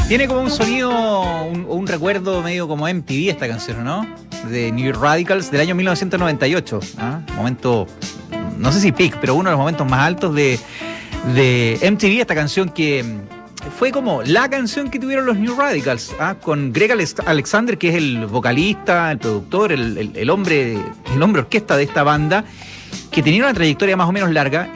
Tiene como un sonido, un recuerdo medio como MTV esta canción, ¿no? De New Radicals del año 1998. ¿Ah? Momento, no sé si peak, pero uno de los momentos más altos de MTV, esta canción que fue como la canción que tuvieron los New Radicals, ¿ah? Con Greg Alexander, que es el vocalista, el productor, el hombre orquesta de esta banda, que tenía una trayectoria más o menos larga.